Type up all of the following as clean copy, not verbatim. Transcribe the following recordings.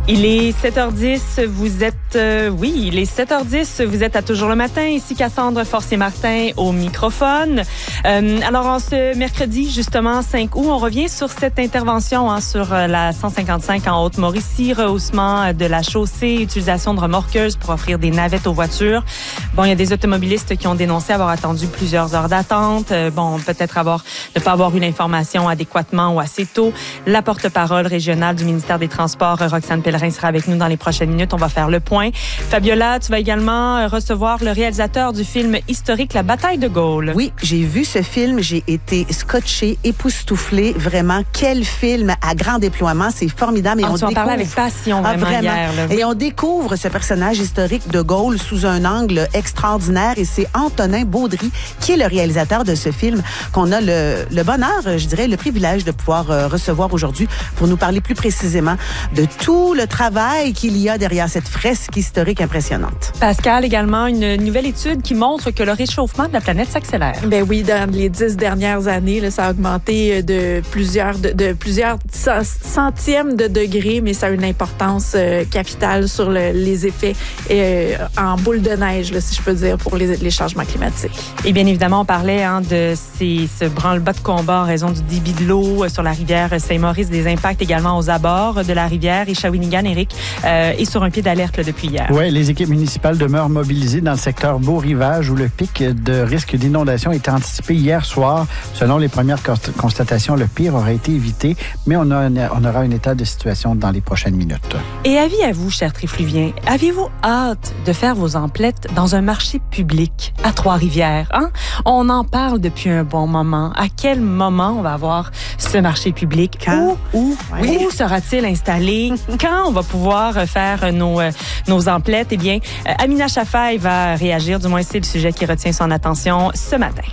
Il est 7h10, vous êtes... il est 7h10, vous êtes à Toujours le matin. Ici Cassandre Forcier-Martin au microphone. Alors, en ce mercredi, justement, 5 août, on revient sur cette intervention sur la 155 en Haute-Mauricie, rehaussement de la chaussée, utilisation de remorqueuses pour offrir des navettes aux voitures. Bon, il y a des automobilistes qui ont dénoncé avoir attendu plusieurs heures d'attente. Peut-être ne pas avoir eu l'information adéquatement ou assez tôt. La porte-parole régionale du ministère des Transports, Roxane Pellerin, sera avec nous dans les prochaines minutes. On va faire le point. Fabiola, tu vas également recevoir le réalisateur du film historique La Bataille de Gaulle. Oui, j'ai vu ce film. J'ai été scotchée, époustouflée. Vraiment, quel film à grand déploiement. C'est formidable. Et tu en parlais avec passion vraiment hier. Là. Et on découvre ce personnage historique de Gaulle sous un angle extraordinaire. Et c'est Antonin Baudry qui est le réalisateur de ce film qu'on a le bonheur, je dirais, le privilège de pouvoir recevoir aujourd'hui pour nous parler plus précisément de tout le travail qu'il y a derrière cette fresque historique impressionnante. Pascal, également, une nouvelle étude qui montre que le réchauffement de la planète s'accélère. Ben oui, dans les 10 dernières années, là, ça a augmenté de plusieurs centièmes de degrés, mais ça a une importance capitale sur les effets en boule de neige, là, si je peux dire, pour les changements climatiques. Et bien évidemment, on parlait de ce branle-bas de combat en raison du débit de l'eau sur la rivière Saint-Maurice, des impacts également aux abords de la rivière. Et Shawinigan, Éric, est sur un pied d'alerte depuis hier. Oui, les équipes municipales demeurent mobilisées dans le secteur Beau-Rivage où le pic de risque d'inondation était anticipé hier soir. Selon les premières constatations, le pire aurait été évité, mais on aura un état de situation dans les prochaines minutes. Et avis à vous, chers trifluviens, avez-vous hâte de faire vos emplettes dans un marché public à Trois-Rivières? Hein? On en parle depuis un bon moment. À quel moment on va avoir ce marché public? Quand? Où sera-t-il installé? Quand on va pouvoir faire nos emplettes? Eh bien, Amina Chafaï va réagir. Du moins, c'est le sujet qui retient son attention ce matin.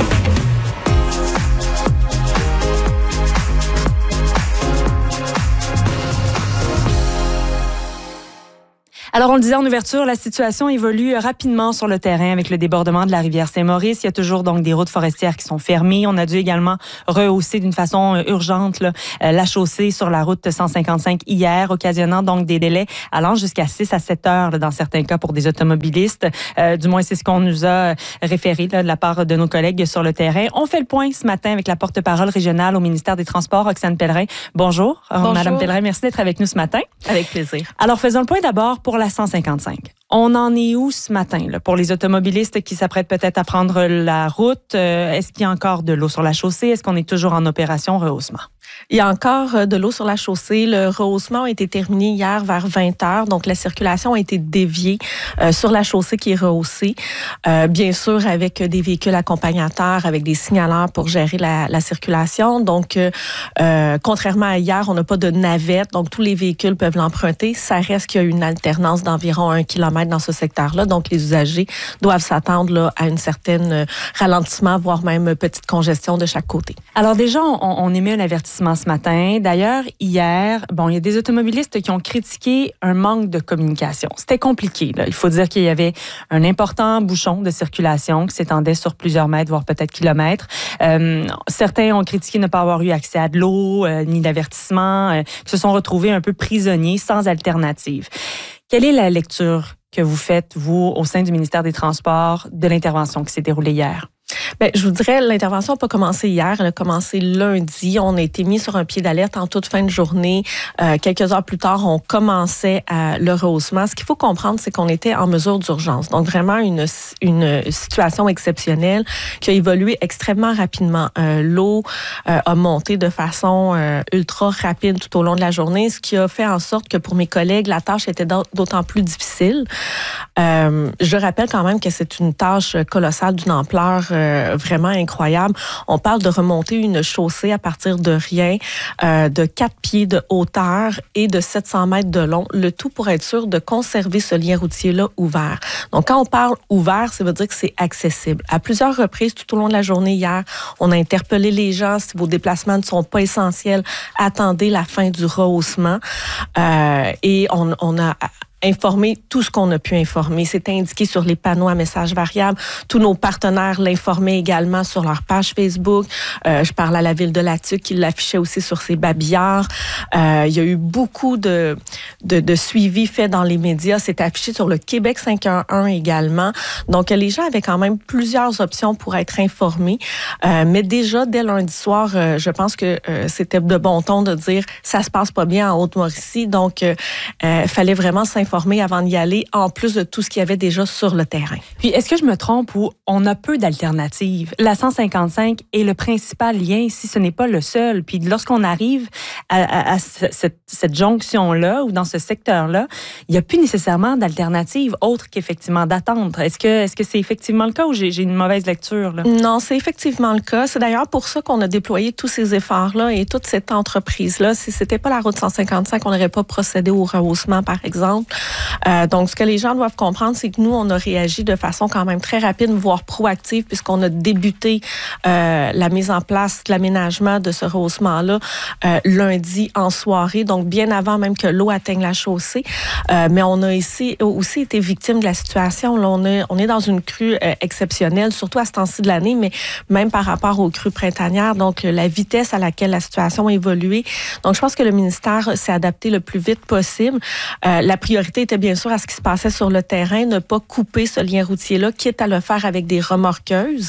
Alors, on le disait en ouverture, la situation évolue rapidement sur le terrain avec le débordement de la rivière Saint-Maurice. Il y a toujours donc des routes forestières qui sont fermées. On a dû également rehausser d'une façon urgente la chaussée sur la route 155 hier, occasionnant donc des délais allant jusqu'à 6 à 7 heures dans certains cas pour des automobilistes. Du moins, c'est ce qu'on nous a référé de la part de nos collègues sur le terrain. On fait le point ce matin avec la porte-parole régionale au ministère des Transports, Roxane Pellerin. Bonjour. Bonjour. Madame Pellerin, merci d'être avec nous ce matin. Avec plaisir. Alors, faisons le point d'abord pour la 155. On en est où ce matin pour les automobilistes qui s'apprêtent peut-être à prendre la route? Est-ce qu'il y a encore de l'eau sur la chaussée? Est-ce qu'on est toujours en opération rehaussement? Il y a encore de l'eau sur la chaussée. Le rehaussement a été terminé hier vers 20 heures. Donc, la circulation a été déviée sur la chaussée qui est rehaussée. Bien sûr, avec des véhicules accompagnateurs, avec des signaleurs pour gérer la circulation. Donc, contrairement à hier, on n'a pas de navette. Donc, tous les véhicules peuvent l'emprunter. Ça reste qu'il y a une alternance d'environ 1 kilomètre dans ce secteur-là. Donc, les usagers doivent s'attendre à une certaine ralentissement, voire même petite congestion de chaque côté. Alors déjà, on émet un avertissement ce matin. D'ailleurs, hier, il y a des automobilistes qui ont critiqué un manque de communication. C'était compliqué, là. Il faut dire qu'il y avait un important bouchon de circulation qui s'étendait sur plusieurs mètres, voire peut-être kilomètres. Certains ont critiqué ne pas avoir eu accès à de l'eau, ni d'avertissement, qui se sont retrouvés un peu prisonniers, sans alternative. Quelle est la lecture que vous faites, vous, au sein du ministère des Transports, de l'intervention qui s'est déroulée hier? Bien, je vous dirais, l'intervention n'a pas commencé hier, elle a commencé lundi. On a été mis sur un pied d'alerte en toute fin de journée. Quelques heures plus tard, on commençait le rehaussement. Ce qu'il faut comprendre, c'est qu'on était en mesure d'urgence. Donc, vraiment une situation exceptionnelle qui a évolué extrêmement rapidement. L'eau a monté de façon ultra rapide tout au long de la journée, ce qui a fait en sorte que pour mes collègues, la tâche était d'autant plus difficile. Je rappelle quand même que c'est une tâche colossale d'une ampleur vraiment incroyable. On parle de remonter une chaussée à partir de rien, de 4 pieds de hauteur et de 700 mètres de long, le tout pour être sûr de conserver ce lien routier-là ouvert. Donc, quand on parle ouvert, ça veut dire que c'est accessible. À plusieurs reprises, tout au long de la journée hier, on a interpellé les gens. Si vos déplacements ne sont pas essentiels, attendez la fin du rehaussement. Et on a informé tout ce qu'on a pu informer. C'est indiqué sur les panneaux à messages variables. Tous nos partenaires l'informaient également sur leur page Facebook. Je parle à la Ville de la Tuque qui l'affichait aussi sur ses babillards. Il y a eu beaucoup de suivi fait dans les médias. C'est affiché sur le Québec 511 également. Donc, les gens avaient quand même plusieurs options pour être informés. Mais déjà, dès lundi soir, je pense que c'était de bon ton de dire ça se passe pas bien en Haute-Mauricie. Donc, fallait vraiment s'informer avant d'y aller, en plus de tout ce qu'il y avait déjà sur le terrain. Puis, est-ce que je me trompe ou on a peu d'alternatives? La 155 est le principal lien ici, ce n'est pas le seul. Puis, lorsqu'on arrive à cette jonction-là ou dans ce secteur-là, il n'y a plus nécessairement d'alternatives autres qu'effectivement d'attendre. Est-ce que c'est effectivement le cas ou j'ai une mauvaise lecture, là? Non, c'est effectivement le cas. C'est d'ailleurs pour ça qu'on a déployé tous ces efforts-là et toute cette entreprise-là. Si c'était pas la route 155, on n'aurait pas procédé au rehaussement, par exemple. Donc, ce que les gens doivent comprendre, c'est que nous, on a réagi de façon quand même très rapide, voire proactive, puisqu'on a débuté la mise en place de l'aménagement de ce rehaussement-là lundi en soirée, donc bien avant même que l'eau atteigne la chaussée. Mais on a aussi été victime de la situation. Là, on est dans une crue exceptionnelle, surtout à ce temps-ci de l'année, mais même par rapport aux crues printanières. Donc, la vitesse à laquelle la situation a évolué. Donc, je pense que le ministère s'est adapté le plus vite possible. La priorité était bien sûr à ce qui se passait sur le terrain, ne pas couper ce lien routier-là, quitte à le faire avec des remorqueuses.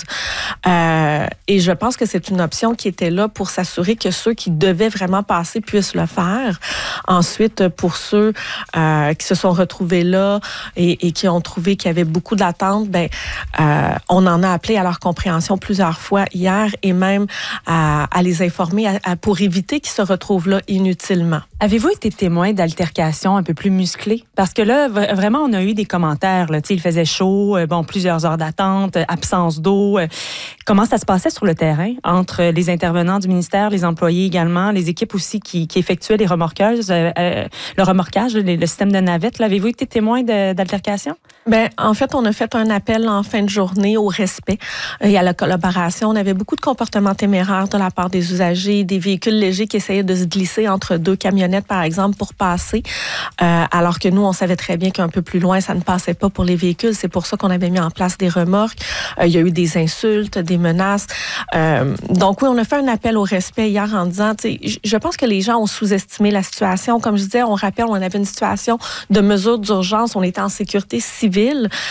Et je pense que c'est une option qui était là pour s'assurer que ceux qui devaient vraiment passer puissent le faire. Ensuite, pour ceux qui se sont retrouvés là et qui ont trouvé qu'il y avait beaucoup d'attentes, on en a appelé à leur compréhension plusieurs fois hier et même à les informer pour éviter qu'ils se retrouvent là inutilement. Avez-vous été témoin d'altercations un peu plus musclées? Parce que là, vraiment, on a eu des commentaires. Là. Il faisait chaud, plusieurs heures d'attente, absence d'eau. Comment ça se passait sur le terrain entre les intervenants du ministère, les employés également, les équipes aussi qui effectuaient les remorqueuses, le remorquage, le système de navette? Là, avez-vous été témoin d'altercations? En fait, on a fait un appel en fin de journée au respect et à la collaboration. On avait beaucoup de comportements téméraires de la part des usagers, des véhicules légers qui essayaient de se glisser entre deux camionnettes, par exemple, pour passer, alors que nous, on savait très bien qu'un peu plus loin, ça ne passait pas pour les véhicules. C'est pour ça qu'on avait mis en place des remorques. Il y a eu des insultes, des menaces. Donc oui, on a fait un appel au respect hier en disant, je pense que les gens ont sous-estimé la situation. Comme je disais, on rappelle, on avait une situation de mesure d'urgence. On était en sécurité civile.